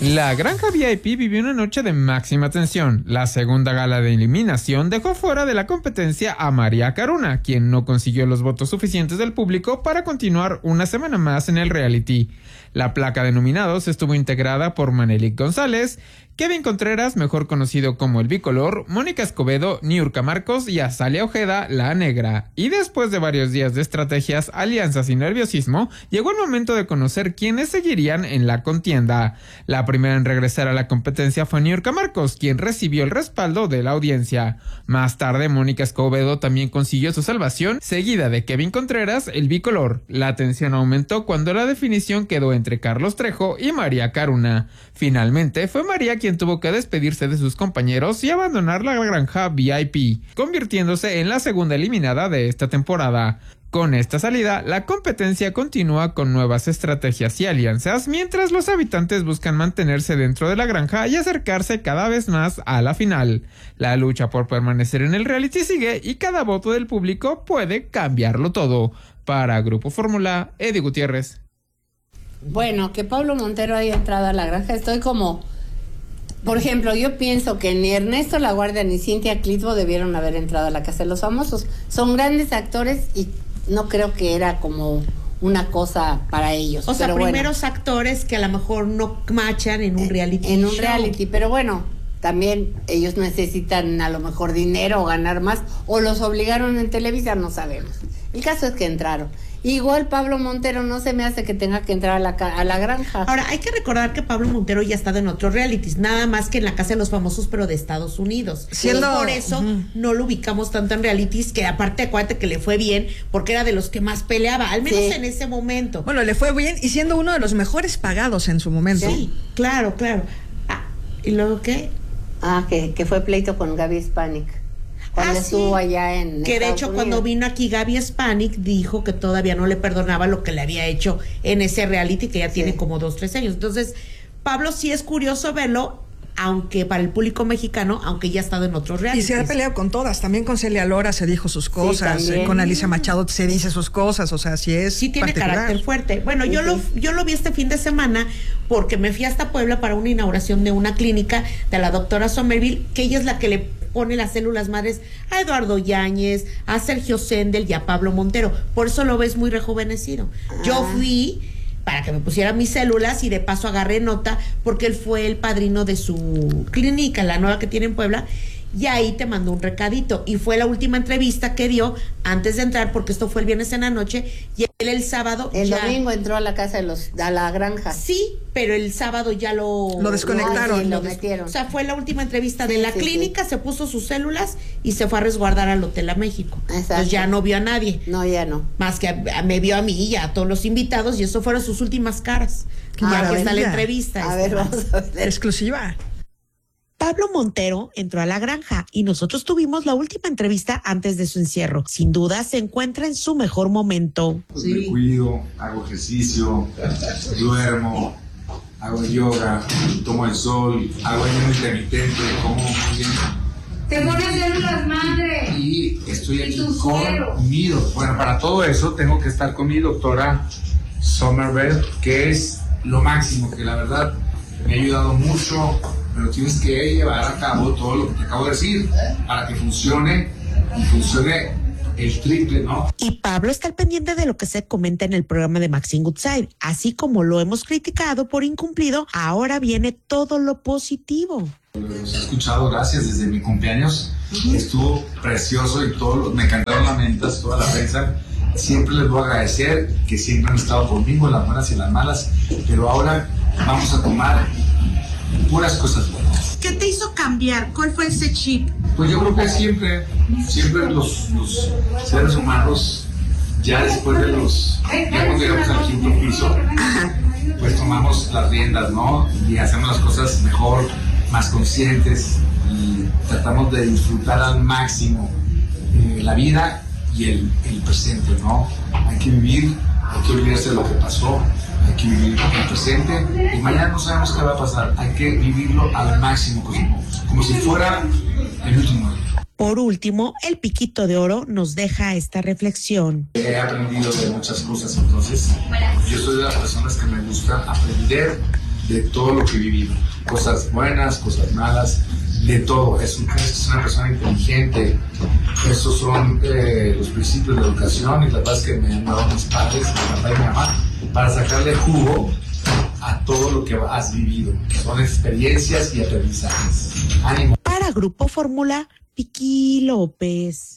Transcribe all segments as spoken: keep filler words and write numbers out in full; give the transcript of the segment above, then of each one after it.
La Granja V I P vivió una noche de máxima tensión. La segunda gala de eliminación dejó fuera de la competencia a María Caruna, quien no consiguió los votos suficientes del público para continuar una semana más en el reality. La placa de nominados estuvo integrada por Manelik González, Kevin Contreras, mejor conocido como el Bicolor, Mónica Escobedo, Niurka Marcos y Azalia Ojeda, la Negra. Y después de varios días de estrategias, alianzas y nerviosismo, llegó el momento de conocer quiénes seguirían en la contienda. La primera en regresar a la competencia fue Niurka Marcos, quien recibió el respaldo de la audiencia. Más tarde, Mónica Escobedo también consiguió su salvación, seguida de Kevin Contreras, el Bicolor. La tensión aumentó cuando la definición quedó entre Carlos Trejo y María Caruna. Finalmente, fue María quien tuvo que despedirse de sus compañeros y abandonar la Granja V I P, convirtiéndose en la segunda eliminada de esta temporada. Con esta salida, la competencia continúa con nuevas estrategias y alianzas, mientras los habitantes buscan mantenerse dentro de la granja y acercarse cada vez más a la final. La lucha por permanecer en el reality sigue y cada voto del público puede cambiarlo todo. Para Grupo Fórmula, Eddie Gutiérrez. Bueno, que Pablo Montero haya entrado a la granja, estoy como... Por ejemplo, yo pienso que ni Ernesto Laguardia ni Cintia Clitbo debieron haber entrado a la Casa de los Famosos. Son grandes actores y no creo que era como una cosa para ellos. O sea, pero primeros bueno, actores que a lo mejor no machan en un reality En un show. reality, pero bueno, también ellos necesitan a lo mejor dinero o ganar más, o los obligaron en Televisa, no sabemos. El caso es que entraron. Igual Pablo Montero no se me hace que tenga que entrar a la, a la granja. Ahora, hay que recordar que Pablo Montero ya ha estado en otros realities, nada más que en la Casa de los Famosos, pero de Estados Unidos. Siendo, y por eso uh-huh. no lo ubicamos tanto en realities, que aparte acuérdate que le fue bien, porque era de los que más peleaba, al menos sí. en ese momento. Bueno, le fue bien y siendo uno de los mejores pagados en su momento. Sí, claro, claro. Ah, ¿y luego qué? Ah, que, que fue pleito con Gaby Spanik. Cuando ah, estuvo sí. allá en que de hecho Unidos. Cuando vino aquí Gaby Spanik dijo que todavía no le perdonaba lo que le había hecho en ese reality que ya sí. tiene como dos, tres años. Entonces, Pablo sí es curioso verlo, aunque para el público mexicano, aunque ya ha estado en otros realities. Y se ha peleado con todas, también con Celia Lora se dijo sus cosas, sí, con Alicia Machado se dice sus cosas, o sea, sí es sí tiene particular. Carácter fuerte. Bueno, sí, yo sí. lo yo lo vi este fin de semana porque me fui hasta Puebla para una inauguración de una clínica de la doctora Somerville, que ella es la que le pone las células madres a Eduardo Yáñez, a Sergio Sendel y a Pablo Montero. Por eso lo ves muy rejuvenecido. Ah. Yo fui para que me pusiera mis células y de paso agarré nota porque él fue el padrino de su clínica, la nueva que tiene en Puebla, y ahí te mandó un recadito y fue la última entrevista que dio antes de entrar, porque esto fue el viernes en la noche y él el sábado el ya... domingo entró a la casa de los a la granja. Sí, pero el sábado ya lo lo desconectaron, ah, sí, lo lo metieron. O sea, fue la última entrevista de sí, la sí, clínica, sí. se puso sus células y se fue a resguardar al hotel a México. Exacto. Entonces ya no vio a nadie. No, ya no. Más que a, a, me vio a mí y a todos los invitados y eso fueron sus últimas caras. Qué ah, que está la maravilla. entrevista. A ver, vamos a ver. Exclusiva. Pablo Montero entró a la granja y nosotros tuvimos la última entrevista antes de su encierro. Sin duda se encuentra en su mejor momento. Pues me cuido, hago ejercicio, duermo, hago yoga, tomo el sol, hago ayuno intermitente, como muy bien. Te pones células madre. Y estoy aquí y con mi doctora. Bueno, para todo eso tengo que estar con mi doctora Somerville, que es lo máximo, que la verdad me ha ayudado mucho. Pero tienes que llevar a cabo todo lo que te acabo de decir para que funcione y funcione el triple, ¿no? Y Pablo está al pendiente de lo que se comenta en el programa de Maxine Goodside. Así como lo hemos criticado por incumplido, ahora viene todo lo positivo. Los he escuchado, gracias, desde mi cumpleaños. Uh-huh. Estuvo precioso y todo, me encantaron las ventas, toda la prensa. Siempre les voy a agradecer que siempre han estado conmigo, las buenas y las malas. Pero ahora vamos a tomar puras cosas buenas. ¿Qué te hizo cambiar? ¿Cuál fue ese chip? Pues yo creo que siempre, siempre los, los seres humanos, ya después de los, ya cuando llegamos al quinto piso, pues tomamos las riendas, ¿no? Y hacemos las cosas mejor, más conscientes y tratamos de disfrutar al máximo eh, la vida y el, el presente, ¿no? Hay que vivir, hay que olvidarse de lo que pasó. Hay que vivir el presente y mañana no sabemos qué va a pasar. Hay que vivirlo al máximo, como, como si fuera el último día. Por último, el Piquito de Oro nos deja esta reflexión. He aprendido de muchas cosas, entonces yo soy de las personas que me gusta aprender de todo lo que he vivido. Cosas buenas, cosas malas, de todo. Es, un, es una persona inteligente. Esos son eh, los principios de la educación y las bases que me han dado mis padres, mi papá y mi mamá, para sacarle jugo a todo lo que has vivido. Son experiencias y aprendizajes. Ánimo. Para Grupo Fórmula, Vicky López.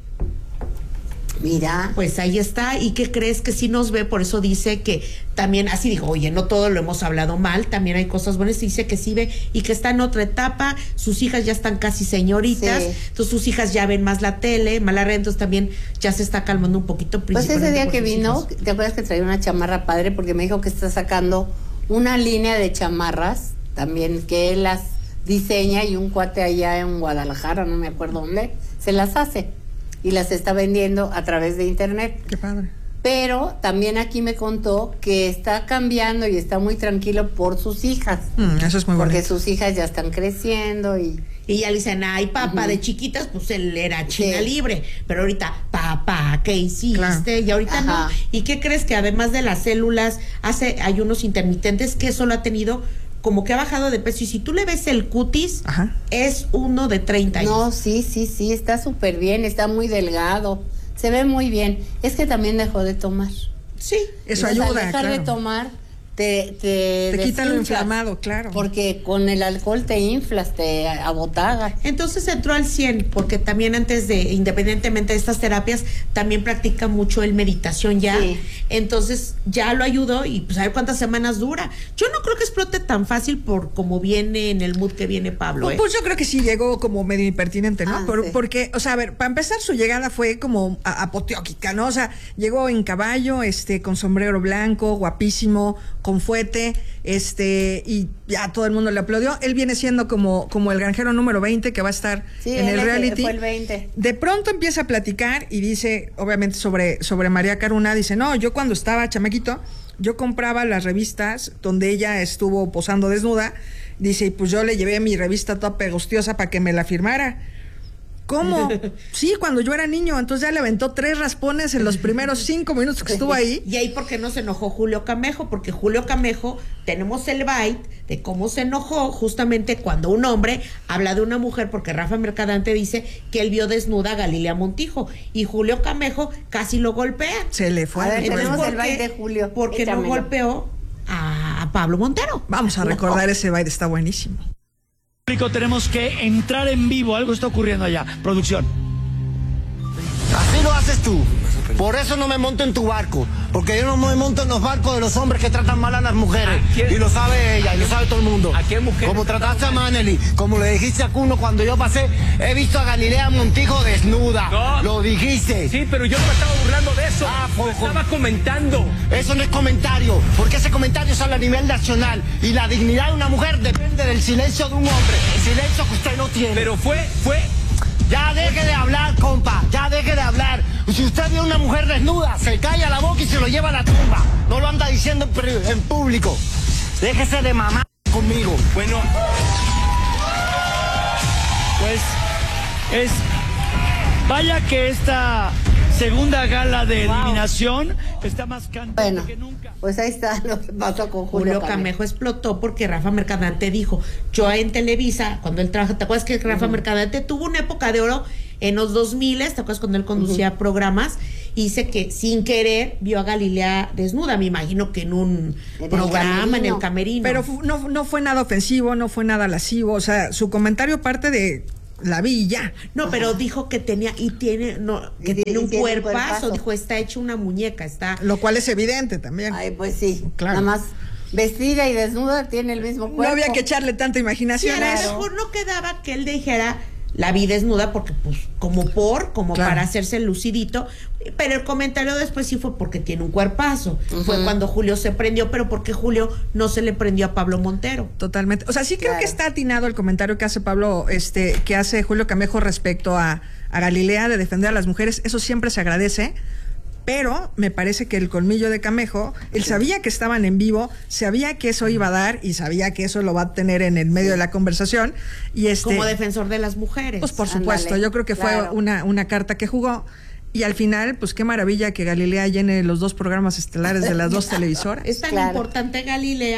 Mira. Pues ahí está. ¿Y qué crees? Que sí nos ve, por eso dice que también, así dijo, oye, no todo lo hemos hablado mal, también hay cosas buenas, y dice que sí ve y que está en otra etapa, sus hijas ya están casi señoritas, sí. Entonces sus hijas ya ven más la tele, más la red, entonces también ya se está calmando un poquito. Pues ese día que vino, hijos. ¿Te acuerdas que traía una chamarra padre? Porque me dijo que está sacando una línea de chamarras, también que él las diseña, y un cuate allá en Guadalajara, no me acuerdo dónde, se las hace y las está vendiendo a través de internet. Qué padre. Pero también aquí me contó que está cambiando y está muy tranquilo por sus hijas. Mm, eso es muy bonito. Porque sus hijas ya están creciendo y... Y ya le dicen, ay, papá, uh-huh. De chiquitas, pues él era China sí. libre. Pero ahorita, papá, ¿qué hiciste? Claro. Y ahorita Ajá. no. ¿Y qué crees? Que además de las células, hace ayunos intermitentes, que eso lo ha tenido... como que ha bajado de peso, y si tú le ves el cutis, Ajá. es uno de treinta años. No, sí, sí, sí, está súper bien, está muy delgado, se ve muy bien. Es que también dejó de tomar. Sí, eso Entonces, ayuda, al dejar claro. de tomar, te te, te quita lo inflamado, claro. Porque con el alcohol te inflas, te abotagas. Entonces entró al cien, porque también antes de, independientemente de estas terapias, también practica mucho el meditación ya. Sí. Entonces ya lo ayudó, y pues a ver cuántas semanas dura. Yo no creo que explote tan fácil por como viene en el mood que viene Pablo. Pues, ¿eh? pues yo creo que sí llegó como medio impertinente, ¿no? Ah, por, sí. Porque, o sea, a ver, para empezar, su llegada fue como apoteóquica, ¿no? O sea, llegó en caballo, este, con sombrero blanco, guapísimo, con fuete, este, y ya todo el mundo le aplaudió. Él viene siendo como, como el granjero número veinte que va a estar sí, en el reality. Fue el veinte. De pronto empieza a platicar y dice, obviamente sobre, sobre María Caruna, dice, no, yo cuando estaba chamaquito, yo compraba las revistas donde ella estuvo posando desnuda, dice, y pues yo le llevé mi revista toda pegostiosa para que me la firmara. ¿Cómo? Sí, cuando yo era niño, entonces ya le aventó tres raspones en los primeros cinco minutos que estuvo ahí. Y ahí porque no se enojó Julio Camejo, porque Julio Camejo, tenemos el bite de cómo se enojó justamente cuando un hombre habla de una mujer, porque Rafa Mercadante dice que él vio desnuda a Galilea Montijo, y Julio Camejo casi lo golpea. Se le fue. A ver, Entonces, tenemos porque, el bite de Julio. Porque Échamelo. no golpeó a, a Pablo Montero. Vamos a recordar ese baile, está buenísimo. Tenemos que entrar en vivo, algo está ocurriendo allá. Producción. Así lo haces tú. Por eso no me monto en tu barco. Porque yo no me monto en los barcos de los hombres que tratan mal a las mujeres. Y lo sabe ella, y lo sabe todo el mundo. ¿A qué mujer? Como trataste a Manely, como le dijiste a Cuno cuando yo pasé, he visto a Galilea Montijo desnuda. No. Lo dijiste. Sí, pero yo no me estaba burlando de eso. Ah, lo estaba comentando. Eso no es comentario, porque ese comentario sale a nivel nacional. Y la dignidad de una mujer depende del silencio de un hombre. El silencio que usted no tiene. Pero fue, fue... Ya deje de hablar, compa, ya deje de hablar. Si usted ve a una mujer desnuda, se calla la boca y se lo lleva a la tumba. No lo anda diciendo en, en público. Déjese de mamá conmigo. Bueno, pues es... Vaya que esta segunda gala de wow. eliminación está más cantante bueno, que nunca. Pues ahí está lo que pasó con Julio, Julio Camejo. Camejo. Explotó porque Rafa Mercadante dijo, yo en Televisa, cuando él trabaja, ¿te acuerdas que Rafa uh-huh. Mercadante tuvo una época de oro en los dos mil, ¿te acuerdas cuando él conducía uh-huh. programas? Y dice que sin querer vio a Galilea desnuda, me imagino que en un en programa, el en el camerino. Pero no, no fue nada ofensivo, no fue nada lascivo, o sea, su comentario parte de... la vi y ya. No, pero dijo que tenía, y tiene, no, que y, tiene un tiene cuerpazo, cuerpazo. Dijo, está hecha una muñeca, está. Lo cual es evidente también. Ay, pues sí, claro. Nada más vestida y desnuda tiene el mismo cuerpo. No había que echarle tanta imaginación. Sí, a lo mejor no quedaba que él dijera, la vi desnuda porque pues como por, como claro. para hacerse lucidito, pero el comentario después sí fue porque tiene un cuerpazo. Uh-huh. Fue cuando Julio se prendió, pero porque Julio no se le prendió a Pablo Montero. Totalmente. O sea, sí creo claro. que está atinado el comentario que hace Pablo, este, que hace Julio Camejo respecto a, a Galilea de defender a las mujeres. Eso siempre se agradece. Pero me parece que el colmillo de Camejo, él sabía que estaban en vivo, sabía que eso iba a dar y sabía que eso lo va a tener en el medio de la conversación. Y este, como defensor de las mujeres. Pues por supuesto, Ándale, yo creo que claro. fue una, una carta que jugó. Y al final, pues qué maravilla que Galilea llene los dos programas estelares de las dos televisoras. Es tan claro. importante Galilea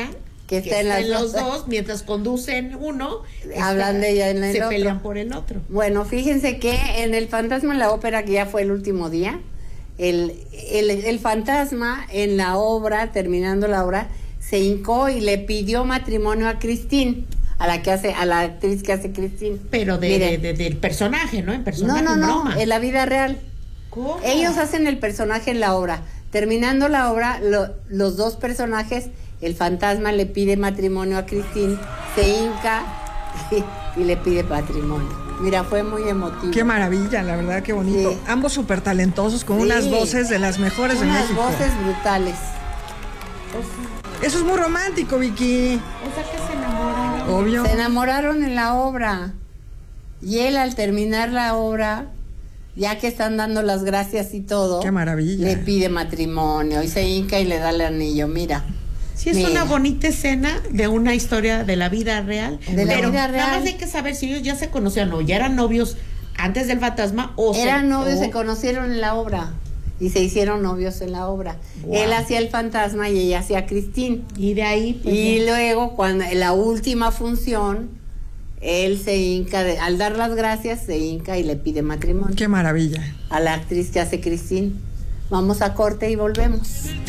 que que está en, está las en los dos. dos, mientras conducen uno, Hablan está- de ella en el se otro. pelean por el otro. Bueno, fíjense que en El Fantasma en la Ópera, que ya fue el último día, el, el, el fantasma en la obra, terminando la obra, se hincó y le pidió matrimonio a Christine, a la que hace, a la actriz que hace Christine. Pero de, Miren. de- de- del personaje, ¿no? En No, personaje, no, en no, broma. en la vida real. ¿Cómo? Ellos hacen el personaje en la obra. Terminando la obra, lo- los dos personajes, el fantasma le pide matrimonio a Christine, se hinca y, y le pide matrimonio. Mira, fue muy emotivo. Qué maravilla, la verdad, qué bonito. Sí. Ambos súper talentosos, con Sí. unas voces de las mejores de Unas México. voces brutales. Eso es muy romántico, Vicky. O sea que se enamoraron. Obvio. Se enamoraron en la obra. Y él, al terminar la obra, ya que están dando las gracias y todo, Qué maravilla. le pide matrimonio y se hinca y le da el anillo. Mira. Sí, es Mira. una bonita escena de una historia de la vida real. De la pero vida nada real. más hay que saber si ellos ya se conocían o ya eran novios antes del fantasma o se- Eran novios, o- se conocieron en la obra. Y se hicieron novios en la obra. Guau. Él hacía el fantasma y ella hacía a Christine. Y de ahí, pues, Y ya. luego, cuando en la última función, él se hinca, de- al dar las gracias, se hinca y le pide matrimonio Qué maravilla. a la actriz que hace Christine. Vamos a corte y volvemos.